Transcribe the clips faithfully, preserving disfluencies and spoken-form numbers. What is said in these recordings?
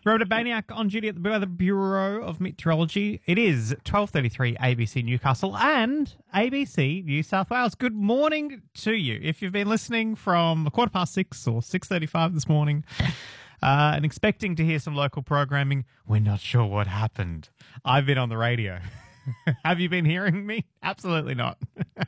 Robert Baniak on duty at the Weather Bureau of Meteorology. It is twelve thirty-three A B C Newcastle and A B C New South Wales. Good morning to you. If you've been listening from a quarter past six or six thirty-five this morning uh, and expecting to hear some local programming, we're not sure what happened. I've been on the radio. Have you been hearing me? Absolutely not.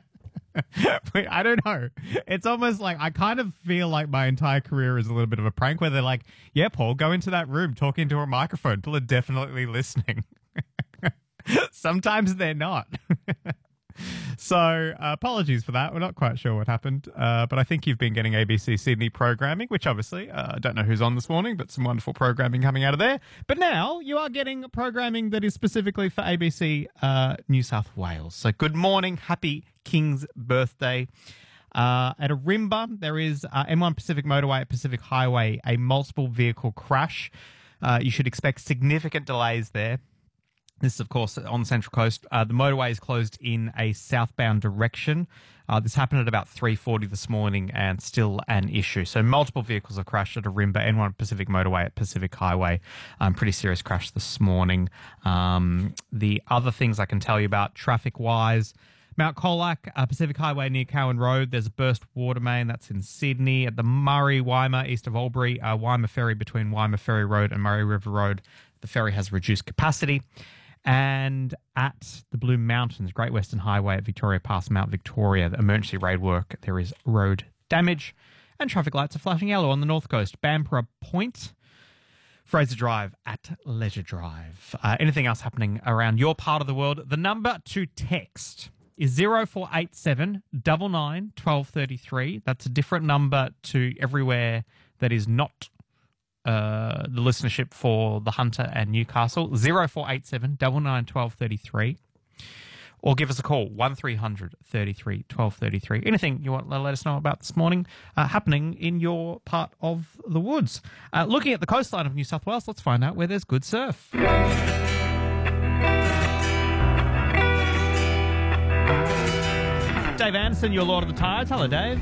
I don't know. It's almost like I kind of feel like my entire career is a little bit of a prank where they're like, yeah, Paul, go into that room, talk into a microphone. People are definitely listening. Sometimes they're not. So uh, apologies for that. We're not quite sure what happened. Uh, but I think you've been getting A B C Sydney programming, which obviously, uh, I don't know who's on this morning, but some wonderful programming coming out of there. But now you are getting programming that is specifically for A B C uh, New South Wales. So good morning. Happy King's birthday. Uh, at Arimba, there is uh, M one Pacific Motorway at Pacific Highway, a multiple vehicle crash. Uh, you should expect significant delays there. This is, of course, on the Central Coast. Uh, the motorway is closed in a southbound direction. Uh, this happened at about three forty this morning and still an issue. So multiple vehicles have crashed at Arimba, M one Pacific Motorway at Pacific Highway. Um, pretty serious crash this morning. Um, the other things I can tell you about traffic-wise, Mount Colac, uh, Pacific Highway near Cowan Road, there's a burst water main. That's in Sydney. At the Murray, Waima, east of Albury, uh, Waima Ferry between Waima Ferry Road and Murray River Road, the ferry has reduced capacity. And at the Blue Mountains, Great Western Highway at Victoria Pass, Mount Victoria, the emergency raid work, there is road damage. And traffic lights are flashing yellow on the north coast. Bamborough Point, Fraser Drive at Leisure Drive. Uh, anything else happening around your part of the world? The number to text is zero four eight seven nine nine one two three three. That's a different number to everywhere that is not uh, the listenership for the Hunter and Newcastle. zero four eight seven nine nine one two three three. Or give us a call, one three hundred thirty-three twelve thirty-three. Anything you want to let us know about this morning uh, happening in your part of the woods. Uh, looking at the coastline of New South Wales, let's find out where there's good surf. Dave Anderson, your Lord of the Tides. Hello, Dave.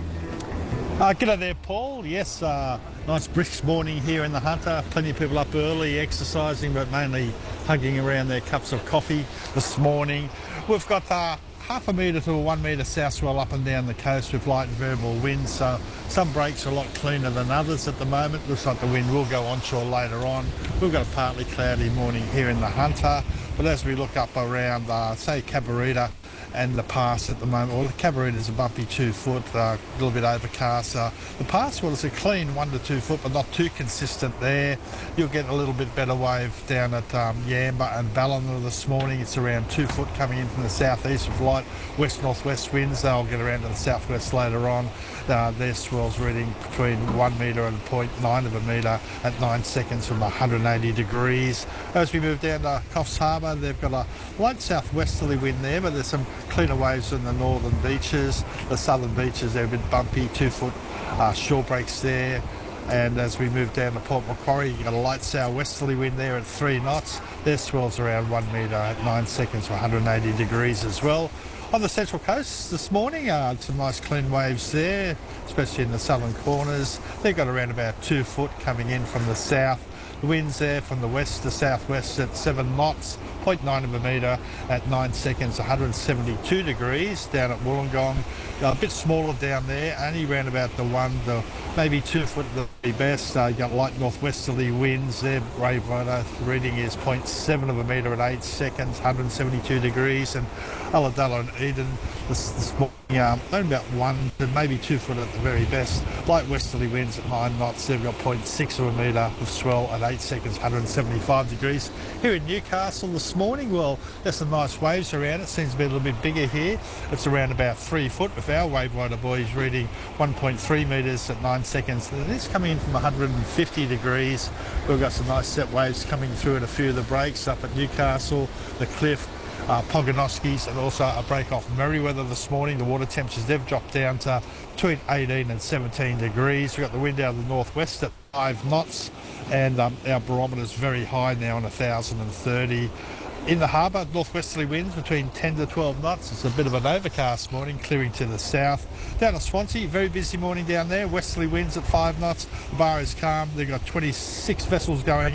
Uh, g'day there, Paul. Yes, uh, nice brisk morning here in the Hunter. Plenty of people up early exercising, but mainly hugging around their cups of coffee this morning. We've got uh, half a metre to a one metre south swell up and down the coast with light and variable winds. So some breaks are a lot cleaner than others at the moment. Looks like the wind will go onshore later on. We've got a partly cloudy morning here in the Hunter. But as we look up around, uh, say, Cabarita and the pass at the moment, well, the Cabarita is a bumpy two foot, uh, a little bit overcast. Uh, the pass, well, it's a clean one to two foot, but not too consistent there. You'll get a little bit better wave down at um, Yamba and Ballina this morning. It's around two foot coming in from the southeast with light west-northwest winds. They'll get around to the southwest later on. Uh, their swells reading between one metre and zero point nine of a metre at nine seconds from one hundred eighty degrees. As we move down to Coffs Harbour, they've got a light southwesterly wind there, but there's some cleaner waves in the northern beaches. The southern beaches, they're a bit bumpy, two foot uh, shore breaks there. And as we move down to Port Macquarie, you've got a light southwesterly wind there at three knots. Their swells around one metre at nine seconds for one hundred eighty degrees as well. On the Central Coast this morning, uh, some nice clean waves there, especially in the southern corners. They've got around about two foot coming in from the south. The winds there from the west to southwest at seven knots, zero point nine of a metre at nine seconds, one hundred seventy-two degrees down at Wollongong. Uh, a bit smaller down there, only around about the one, the maybe two foot at the best. Uh, you've got light northwesterly winds there. Wavewater reading is zero point seven of a metre at eight seconds, one hundred seventy-two degrees. And Ulladulla and Eden this, this morning, um, only about one to maybe two foot at the very best. Light westerly winds at nine knots. They've got zero point six of a metre of swell at eight seconds, one hundred seventy-five degrees. Here in Newcastle this morning, well, there's some nice waves around. It seems to be a little bit bigger here. It's around about three foot with our Wavewater boys reading one point three metres at nine seconds. It is coming in from one hundred fifty degrees. We've got some nice set waves coming through at a few of the breaks up at Newcastle, the Cliff, uh, Pogonoskis, and also a break off Merriweather this morning. The water temperatures, they've dropped down to between eighteen and seventeen degrees. We've got the wind out of the northwest at five knots, and um, our barometer is very high now on one thousand thirty. In the harbour, northwesterly winds between ten to twelve knots. It's a bit of an overcast morning, clearing to the south. Down at Swansea, very busy morning down there. Westerly winds at five knots. The bar is calm. They've got twenty-six vessels going